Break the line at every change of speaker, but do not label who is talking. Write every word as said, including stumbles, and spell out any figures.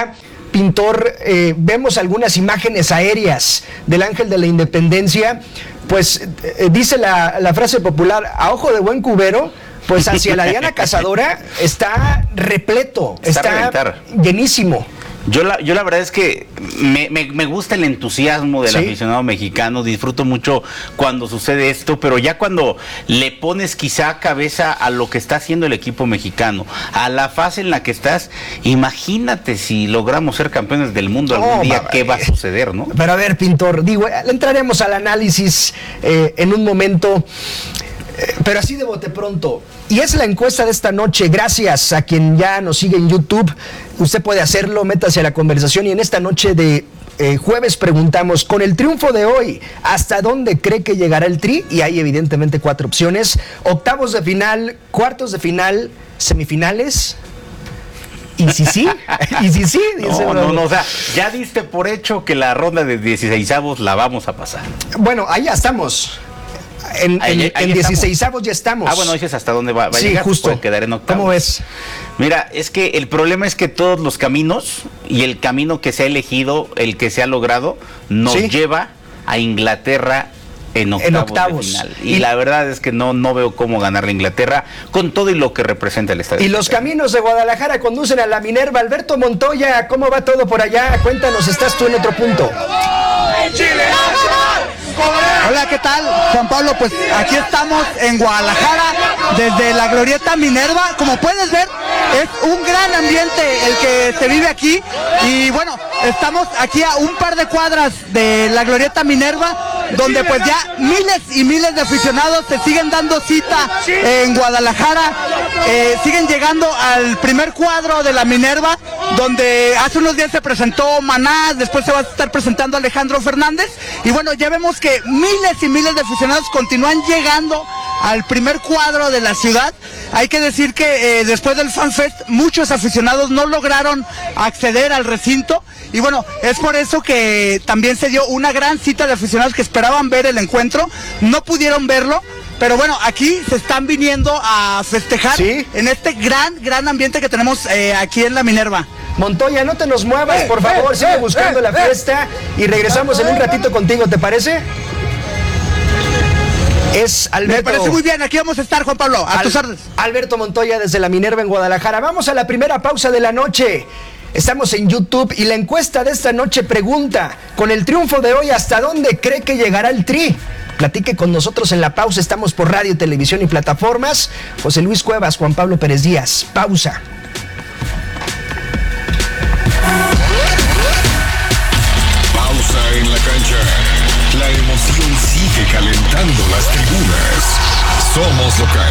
ya, Pintor, eh, vemos algunas imágenes aéreas del Ángel de la Independencia, pues eh, dice la, la frase popular, a ojo de buen cubero, pues hacia la Diana Cazadora está repleto, está, está llenísimo.
Yo la, yo la verdad es que me, me, me gusta el entusiasmo del ¿Sí? aficionado mexicano, disfruto mucho cuando sucede esto, pero ya cuando le pones quizá cabeza a lo que está haciendo el equipo mexicano, a la fase en la que estás, imagínate si logramos ser campeones del mundo algún oh, día, ¿qué va a suceder, no?
Pero a ver, Pintor, digo, entraremos al análisis eh, en un momento. Pero así de bote pronto, y es la encuesta de esta noche, gracias a quien ya nos sigue en YouTube, usted puede hacerlo, métase a la conversación, y en esta noche de eh, jueves preguntamos, con el triunfo de hoy, ¿hasta dónde cree que llegará el Tri? Y hay evidentemente cuatro opciones, octavos de final, cuartos de final, semifinales... ¿Y si sí? ¿Y si sí?
Dice no, no, no, o sea, ya diste por hecho que la ronda de dieciseisavos la vamos a pasar.
Bueno, ahí ya estamos. En, ahí, en, ahí en dieciseisavos ya estamos.
Ah, bueno, dices hasta dónde va, va
sí,
a llegar.
Justo.
Puede quedar en octavos.
¿Cómo ves?
Mira, es que el problema es que todos los caminos y el camino que se ha elegido, el que se ha logrado, nos ¿Sí? lleva a Inglaterra en octavos, en octavos. De final. Y, y la verdad es que no, no veo cómo ganar la Inglaterra con todo y lo que representa el estadio.
Y los caminos de Guadalajara conducen a la Minerva. Alberto Montoya, ¿cómo va todo por allá? Cuéntanos, estás tú en otro punto.
¡Chile! Hola, ¿qué tal? Juan Pablo, pues aquí estamos en Guadalajara, desde la Glorieta Minerva. Como puedes ver, es un gran ambiente el que se vive aquí. Y bueno, estamos aquí a un par de cuadras de la Glorieta Minerva, donde pues ya miles y miles de aficionados se siguen dando cita en Guadalajara. Eh, siguen llegando al primer cuadro de la Minerva, donde hace unos días se presentó Maná, después se va a estar presentando Alejandro Fernández. Y bueno, ya vemos que miles y miles de aficionados continúan llegando al primer cuadro de la ciudad. Hay que decir que eh, después del FanFest muchos aficionados no lograron acceder al recinto, y bueno, es por eso que también se dio una gran cita de aficionados que esperaban ver el encuentro, no pudieron verlo, pero bueno, aquí se están viniendo a festejar ¿Sí? en este gran, gran ambiente que tenemos eh, aquí en la Minerva.
Montoya, no te nos muevas, por favor, sigue buscando la fiesta y regresamos en un ratito contigo, ¿te parece? Es Alberto.
Me parece muy bien, aquí vamos a estar, Juan Pablo, a Al, tus órdenes.
Alberto Montoya desde la Minerva en Guadalajara. Vamos a la primera pausa de la noche. Estamos en YouTube y la encuesta de esta noche pregunta, con el triunfo de hoy, ¿hasta dónde cree que llegará el Tri? Platique con nosotros en la pausa, estamos por radio, televisión y plataformas. José Luis Cuevas, Juan Pablo Pérez Díaz. Pausa.
Pausa en la cancha. La emoción sigue calentando las tribunas. Somos local.